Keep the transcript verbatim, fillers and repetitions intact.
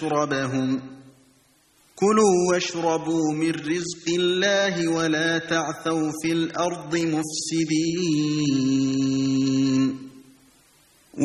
مشربهم كلوا واشربوا من رزق الله ولا تعثوا في الأرض مفسدين